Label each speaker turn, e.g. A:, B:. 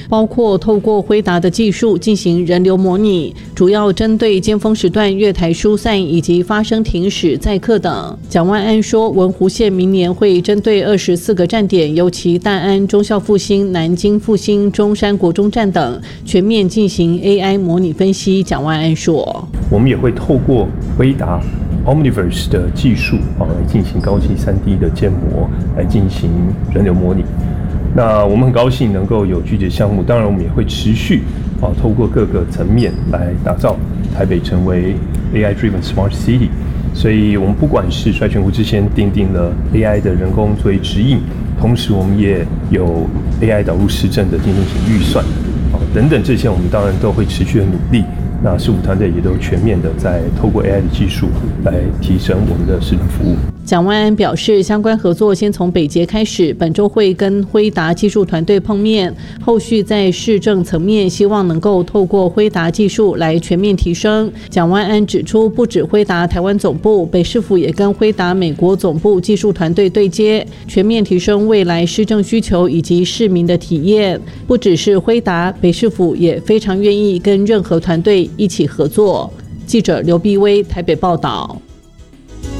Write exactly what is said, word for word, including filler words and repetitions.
A: 包括透过辉达的技术进行人流模拟，主要针对尖峰时段月台疏散以及发生停驶载客等。蒋万安说，文湖线明年会针对二十四个站点，尤其大安、忠孝复兴、南京复兴、中山国中站等，全面进行 A I 模拟分析。蒋万安说，
B: 我们也会透过辉达 Omniverse 的技术啊，来进行高级 三 D 的建模，来进行人流模拟。那我们很高兴能够有具体项目，当然我们也会持续啊，透过各个层面来打造台北成为 A I-driven Smart City。所以我们不管是率全国之前订定了 A I 的人工作为指引，同时我们也有 A I 导入施政的进行预算啊等等，这些我们当然都会持续的努力。那市府团队也都全面的在透过 A I 的技术来提升我们的市政服务。
A: 蒋万安表示，相关合作先从北捷开始，本周会跟辉达技术团队碰面，后续在市政层面希望能够透过辉达技术来全面提升。蒋万安指出，不止辉达台湾总部，北市府也跟辉达美国总部技术团队对接，全面提升未来施政需求以及市民的体验。不只是辉达，北市府也非常愿意跟任何团队一起合作。记者刘碧薇台北报道。